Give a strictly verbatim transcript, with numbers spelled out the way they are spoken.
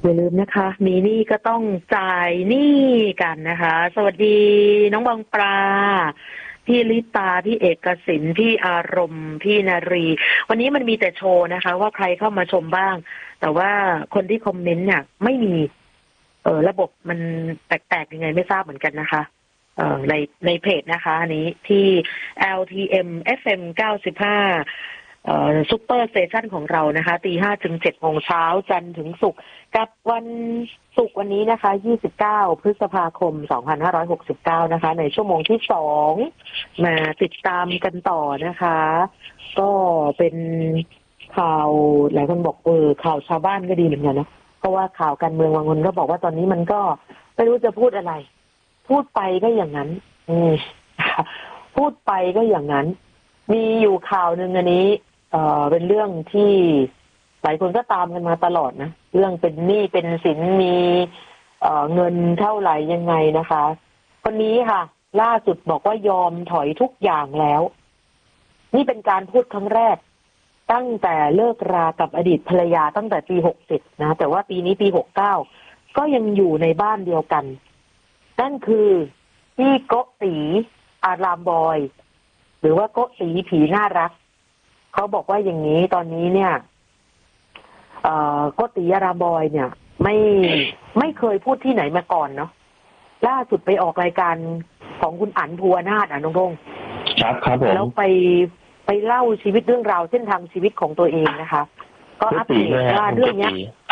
อย่าลืมนะคะมีหนี้ก็ต้องจ่ายหนี้กันนะคะสวัสดีน้องบางปลาพี่ลิตาพี่เอกสินพี่อารมณ์พี่นารีวันนี้มันมีแต่โชว์นะคะว่าใครเข้ามาชมบ้างแต่ว่าคนที่คอมเมนต์เนี่ยไม่มีเออระบบมันแปลกๆยังไงไม่ทราบเหมือนกันนะคะเอ่อในในเพจนะคะอันนี้ที่ แอล ที เอ็ม เอฟ เอ็ม เก้าสิบห้าเอ่อซุปเปอร์สเตชันของเรานะคะตีห้าถึงเจ็ดโมงเช้าจันทร์ถึงศุกร์กับวันศุกร์วันนี้นะคะยี่สิบเก้าพฤษภาคมสองพันห้าร้อยหกสิบเก้านะคะในชั่วโมงที่สองมาติดตามกันต่อนะคะก็เป็นข่าวหลายคนบอกเออข่าวชาวบ้านก็ดีเหมือนกันนะเพราะว่าข่าวการเมืองบางคนก็บอกว่าตอนนี้มันก็ไม่รู้จะพูดอะไรพูดไปก็อย่างนั้นอืมพูดไปก็อย่างนั้นมีอยู่ข่าวหนึ่งอันนี้เอ่อเป็นเรื่องที่หลายคนก็ตามกันมาตลอดนะเรื่องเป็นหนี้เป็นสินมีเอ่อเงินเท่าไหร่ยังไงนะคะคนนี้ค่ะล่าสุดบอกว่ายอมถอยทุกอย่างแล้วนี่เป็นการพูดครั้งแรกตั้งแต่เลิกรากับอดีตภรรยาตั้งแต่ปีหกสิบนะแต่ว่าปีนี้ปีหกเก้าก็ยังอยู่ในบ้านเดียวกันนั่นคือพี่โกติอารามบอยหรือว่าโกติผีน่ารักเขาบอกว่าอย่างนี้ตอนนี้เนี่ยเอ่อโกติอารามบอยเนี่ยไม่ไม่เคยพูดที่ไหนมาก่อนเนาะล่าสุดไปออกรายการของคุณอั๋นภูวนาถอ่ะน้องรงครับครับผมแล้วไปไปเล่าชีวิตเรื่องราวเส้นทางชีวิตของตัวเองนะคะก็อัปเดตว่าเรื่องนี้